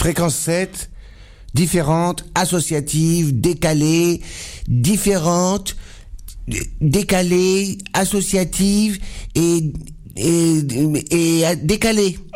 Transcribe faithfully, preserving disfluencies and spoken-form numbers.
Fréquence sept, différentes, associatives, décalées, différentes, décalées, associatives et, et, et, et décalées.